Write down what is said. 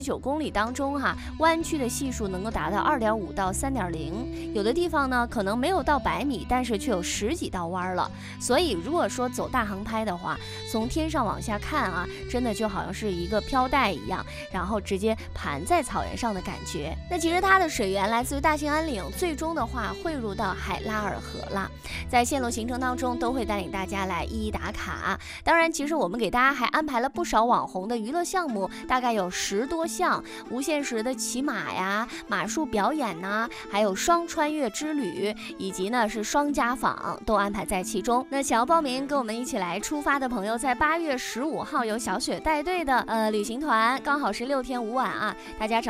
9公里当中弯曲的系数能够达到2.5到3.0，有的地方呢可能没有到100米，但是却有10几道弯了。所以如果说走大航拍的话，从天上往下看真的就好像是一个飘带一样，然后直接盘在草原上的感觉。那其实它的水源来自于大兴安岭，最终的话汇入到海拉尔河了。在线路行程当中都会带领大家来一一打卡。当然，其实我们给大家还安排了不少网红的娱乐项目，大概有10多项，无限时的骑马呀、马术表演还有双穿越之旅，以及呢是双家访都安排在其中。那想要报名跟我们一起来出发的朋友，在8月15号由小雪带队的旅行团，刚好是6天5晚大家找